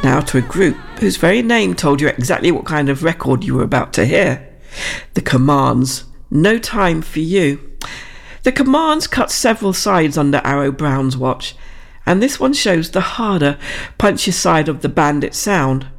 Now to a group whose very name told you exactly what kind of record you were about to hear. The Commands, No Time for You. The Commands cut several sides under Arrow Brown's watch, and this one shows the harder, punchier side of the Bandit sound.